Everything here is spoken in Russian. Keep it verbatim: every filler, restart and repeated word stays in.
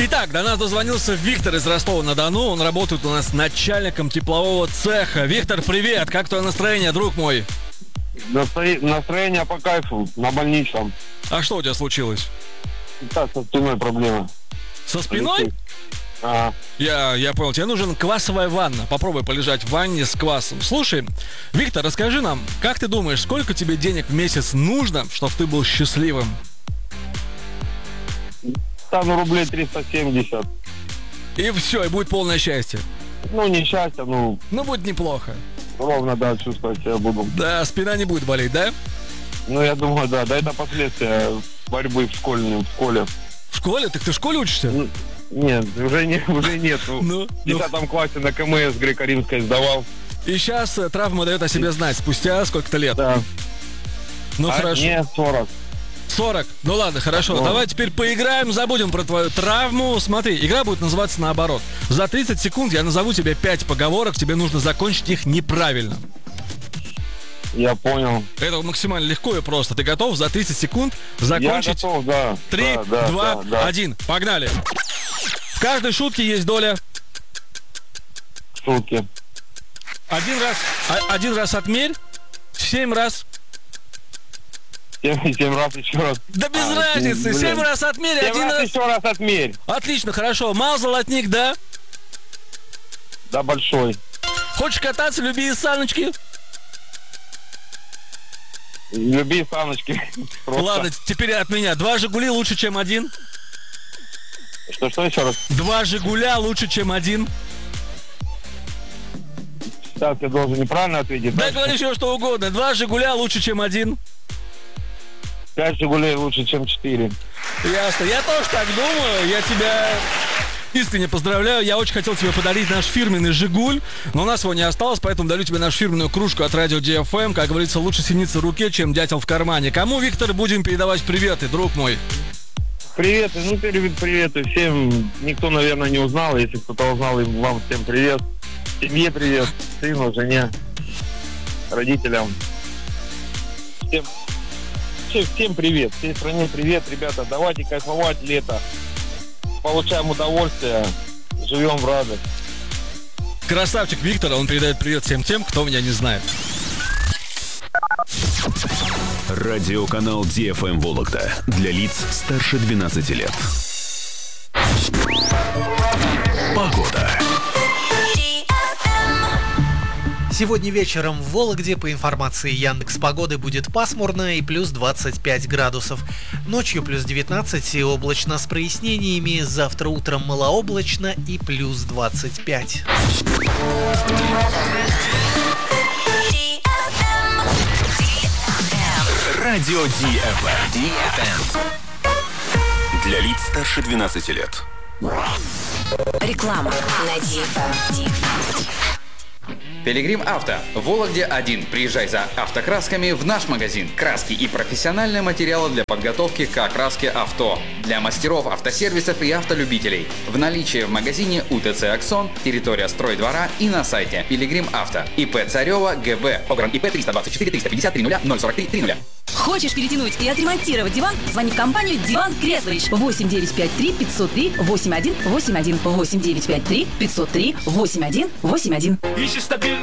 Итак, до нас дозвонился Виктор из Ростова-на-Дону. Он работает у нас начальником теплового цеха. Виктор, привет! Как твое настроение, друг мой? Настроение по кайфу, на больничном. А что у тебя случилось? Да, со спиной проблема. Со спиной? Ага. Я, я понял, тебе нужен квасовая ванна. Попробуй полежать в ванне с квасом. Слушай, Виктор, расскажи нам, как ты думаешь, сколько тебе денег в месяц нужно, чтобы ты был счастливым? Да, ну рублей триста семьдесят. И все, и будет полное счастье. Ну, не счастье, ну... Ну, будет неплохо. Ровно, да, чувствовать себя буду. Да, спина не будет болеть, да? Ну, я думаю, да. Да, это последствия борьбы в школе. В школе. В школе? Так ты в школе учишься? Ну, нет, уже, не, уже нет. Ну, в десятом классе на КМС греко-римской сдавал. И сейчас травма дает о себе знать спустя сколько-то лет. Да. Ну, а хорошо. Не, сорок. сорок. Ну ладно, хорошо. Ну. Давай теперь поиграем, забудем про твою травму. Смотри, игра будет называться наоборот. За тридцать секунд я назову тебе пять поговорок, тебе нужно закончить их неправильно. Я понял. Это максимально легко и просто. Ты готов за тридцать секунд закончить? Я готов, да. три, да, два, да, да. один. Погнали. В каждой шутке есть доля. Шутки. Один раз, а- один раз отмерь, семь раз. Семь, семь раз еще раз. Да без А, разницы, блин. семь раз отмерь, Семь один раз, раз. еще раз отмерь. Отлично, хорошо. Мал золотник, да? Да, большой. Хочешь кататься, люби и саночки. Люби саночки. Просто. Ладно, теперь от меня. Два Жигули лучше, чем один. Что, что еще раз? Два Жигуля лучше, чем один. Сейчас я должен неправильно ответить. Да, Да, говори все, что угодно. Два Жигуля лучше, чем один. Пять Жигулей лучше, чем четыре. Ясно. Я тоже так думаю. Я тебя искренне поздравляю. Я очень хотел тебе подарить наш фирменный Жигуль, но у нас его не осталось, поэтому дарю тебе нашу фирменную кружку от радио ди эф эм. Как говорится, лучше синица в руке, чем дятел в кармане. Кому, Виктор, будем передавать приветы, друг мой? Привет, ну привет, привет. И всем, никто, наверное, не узнал. Если кто-то узнал, и вам всем привет. Семье привет, сыну, жене, родителям. Всем, всем, всем привет, всей стране привет, ребята. Давайте кайфовать лето. Получаем удовольствие, живем в радость. Красавчик Виктор, он передает привет всем тем, кто меня не знает. Радиоканал ди эф эм Вологда для лиц старше двенадцати лет. Погода. Сегодня вечером в Вологде, по информации Яндекс.Погоды, будет пасмурно и плюс двадцать пять градусов. Ночью плюс девятнадцать и облачно с прояснениями. Завтра утром малооблачно и плюс двадцать пять. Радио ди эф эм. Для лиц старше двенадцати лет. Реклама на ди эф эм. Пилигрим Авто. В Вологде один. Приезжай за автокрасками в наш магазин. Краски и профессиональные материалы для подготовки к окраске авто. Для мастеров автосервисов и автолюбителей. В наличии в магазине УТЦ «Аксон», территория стройдвора и на сайте Пилигрим Авто. ИП Царева ГБ. Погран ИП триста двадцать четыре триста пятьдесят три ноль ноль сорок три три ноль. Хочешь перетянуть и отремонтировать диван? Звони в компанию «Диван Креслович». восемь девять пять три пятьсот три восемьдесят один восемьдесят один. восемь девять пять три пятьсот три восемьдесят один восемьдесят один. Ищешь стабильный